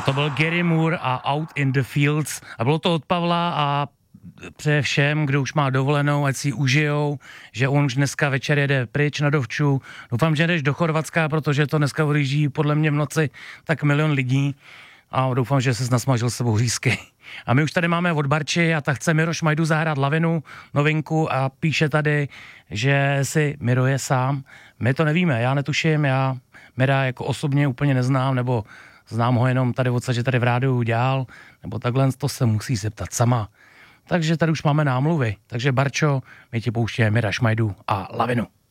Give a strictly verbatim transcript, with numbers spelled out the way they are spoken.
To byl Gary Moore a Out in the Fields a bylo to od Pavla a přeje všem, kdo už má dovolenou, ať si ji užijou, že on už dneska večer jede pryč na dovču. Doufám, že jdeš do Chorvatska, protože to dneska odjíždí podle mě v noci tak milion lidí a doufám, že se nasmažil s sebou řízky. A my už tady máme od Barči a tak chce Miro Šmajdu zahrát Lavinu, novinku a píše tady, že si Miro je sám. My to nevíme, já netuším, já Mira jako osobně úplně neznám, nebo znám ho jenom tady odsaď, že tady v rádiu dělal, nebo takhle, to se musí zeptat sama. Takže tady už máme námluvy. Takže Barčo, my ti pouštěme Mira Šmajdu a Lavinu.